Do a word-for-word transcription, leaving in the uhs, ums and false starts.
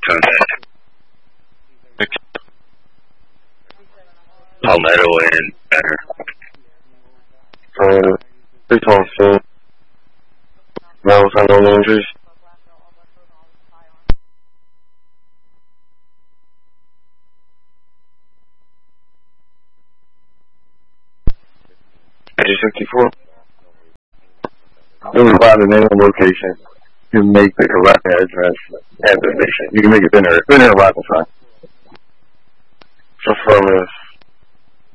turn that palmetto and better. Uh, six one four. No, I no injuries. Page sixty-four. You can find the name and location. You can make the correct address and the station. You can make it dinner. Dinner arrival time. Affirmative.